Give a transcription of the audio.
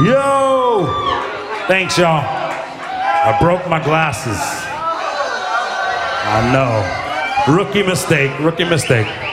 Yo! Thanks, y'all. I broke my glasses. I know. Rookie mistake.